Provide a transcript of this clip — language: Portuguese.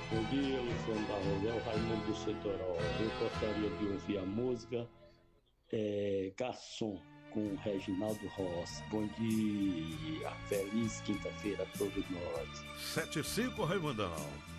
Bom dia, Luciano Barroso. É o Raimundo do Setoró. Eu gostaria de ouvir a música Garçom, com o Reginaldo Rossi. Bom dia. Feliz quinta-feira a todos nós. 7 e 5, Raimundão.